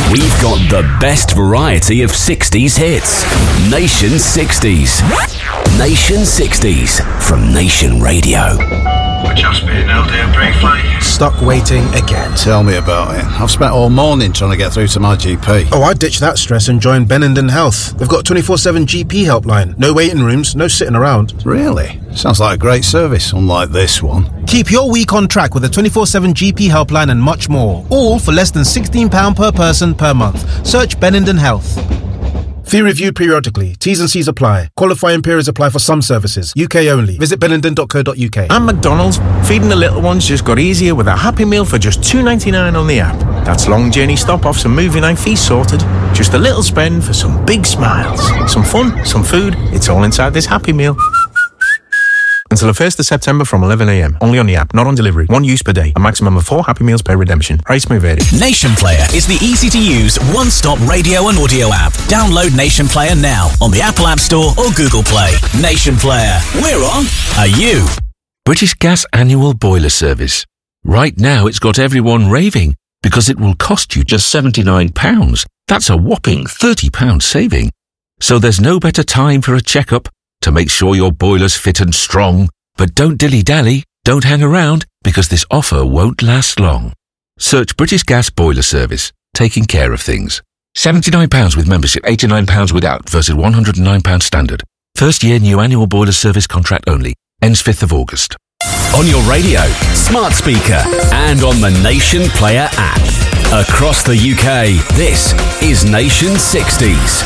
We've got the best variety of 60s hits. Nation 60s. Nation 60s from Nation Radio. We're just being held here briefly. Stuck waiting again. Tell me about it. I've spent all morning trying to get through to my GP. Oh, I ditched that stress and joined Benenden Health. They've got 24/7 GP helpline. No waiting rooms, no sitting around. Really? Sounds like a great service, unlike this one. Keep your week on track with a 24/7 GP helpline and much more. All for less than £16 per person per month. Search Benenden Health. Fee reviewed periodically. T's and C's apply. Qualifying periods apply for some services. UK only. Visit benenden.co.uk. And McDonald's, feeding the little ones just got easier with a Happy Meal for just $2.99 on the app. That's long journey stop-offs and movie night fees sorted. Just a little spend for some big smiles. Some fun, some food. It's all inside this Happy Meal. Until the 1st of September from 11 a.m. Only on the app, not on delivery. 1 use per day. A maximum of 4 Happy Meals per redemption. Price may vary. Nation Player is the easy-to-use, one-stop radio and audio app. Download Nation Player now on the Apple App Store or Google Play. Nation Player. We're on. Are you? British Gas Annual Boiler Service. Right now it's got everyone raving because it will cost you just £79. That's a whopping £30 saving. So there's no better time for a checkup to make sure your boiler's fit and strong. But don't dilly-dally, don't hang around, because this offer won't last long. Search British Gas Boiler Service, taking care of things. £79 with membership, £89 without, versus £109 standard. First year new annual boiler service contract only. Ends 5th of August. On your radio, smart speaker, and on the Nation Player app. Across the UK, this is Nation 60s.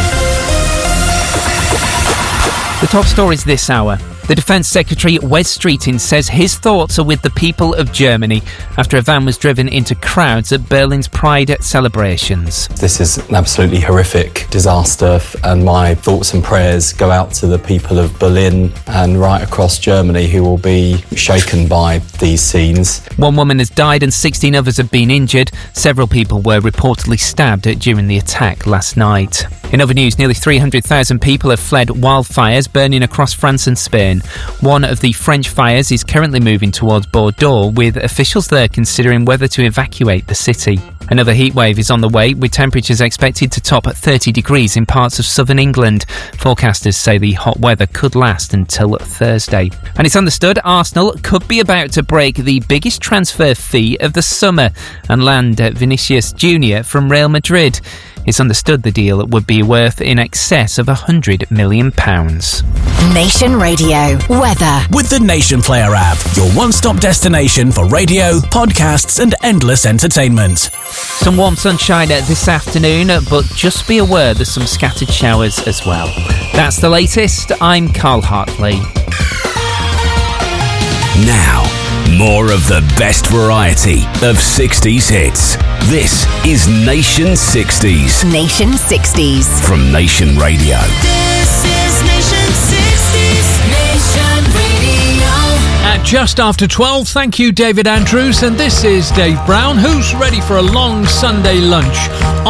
The top stories this hour. The Defence Secretary Wes Streeting says his thoughts are with the people of Germany after a van was driven into crowds at Berlin's Pride celebrations. This is an absolutely horrific disaster, and my thoughts and prayers go out to the people of Berlin and right across Germany who will be shaken by these scenes. One woman has died and 16 others have been injured. Several people were reportedly stabbed during the attack last night. In other news, nearly 300,000 people have fled wildfires burning across France and Spain. One of the French fires is currently moving towards Bordeaux, with officials there considering whether to evacuate the city. Another heatwave is on the way, with temperatures expected to top at 30 degrees in parts of southern England. Forecasters say the hot weather could last until Thursday. And it's understood Arsenal could be about to break the biggest transfer fee of the summer and land Vinicius Jr. from Real Madrid. It's understood the deal would be worth in excess of £100 million. Nation Radio weather With the Nation Player app, your one-stop destination for radio, podcasts and endless entertainment. Some warm sunshine this afternoon, but just be aware there's some scattered showers as well. That's the latest. I'm Carl Hartley. Now, more of the best variety of 60s hits. This is Nation 60s. Nation 60s From Nation Radio. This is Nation 60s. Nation Radio. At just after 12, thank you, David Andrews. And this is Dave Brown, who's ready for a long Sunday lunch